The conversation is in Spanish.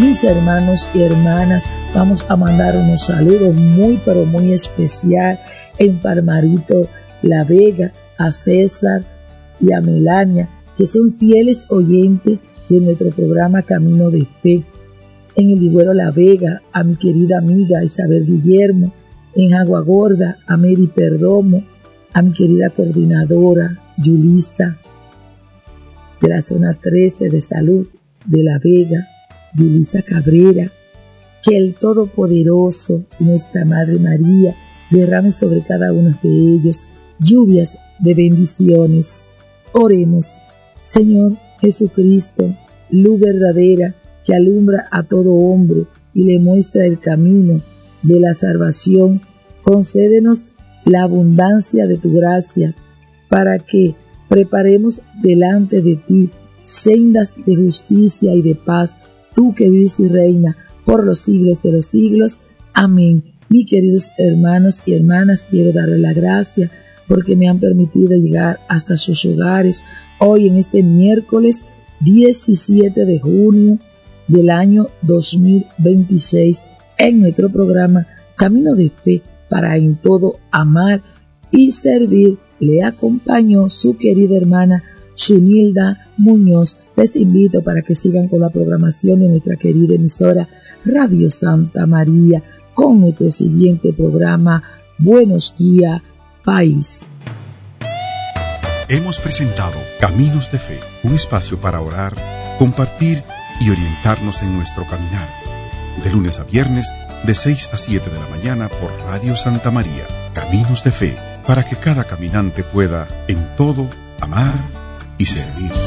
mis hermanos y hermanas. Vamos a mandar unos saludos muy pero muy especial en Palmarito, La Vega, a César y a Melania, que son fieles oyentes de nuestro programa Camino de Fe. En el Iguero La Vega, a mi querida amiga Isabel Guillermo. En Agua Gorda, a Mary Perdomo, a mi querida coordinadora Yulisa de la zona 13 de salud de La Vega, Yulisa Cabrera. Que el Todopoderoso y nuestra Madre María derrame sobre cada uno de ellos lluvias de bendiciones. Oremos. Señor Jesucristo, luz verdadera que alumbra a todo hombre y le muestra el camino de la salvación, concédenos la abundancia de tu gracia para que preparemos delante de ti sendas de justicia y de paz, tú que vives y reina por los siglos de los siglos. Amén. Mis queridos hermanos y hermanas, quiero darles la gracia porque me han permitido llegar hasta sus hogares hoy en este miércoles 17 de junio del año 2026 en nuestro programa Camino de Fe para en todo amar y servir. Le acompañó su querida hermana Zunilda Muñoz. Les invito para que sigan con la programación de nuestra querida emisora Radio Santa María con nuestro siguiente programa Buenos Días País. Hemos presentado Caminos de Fe, un espacio para orar, compartir y orientarnos en nuestro caminar. De lunes a viernes, de 6 a 7 de la mañana por Radio Santa María. Caminos de Fe, para que cada caminante pueda en todo amar y servir.